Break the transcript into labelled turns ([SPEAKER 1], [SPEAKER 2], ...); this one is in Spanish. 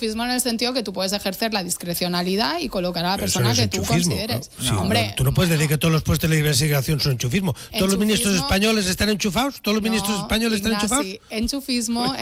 [SPEAKER 1] enchufismo en el sentido que tú puedes ejercer la discrecionalidad y colocar a la persona que tú consideres.
[SPEAKER 2] ¿no? Sí, hombre, tú no puedes decir que todos los puestos de la investigación son enchufismo. ¿Todos los ministros españoles están enchufados? ¿Todos los ministros españoles están enchufados?
[SPEAKER 1] Enchufismo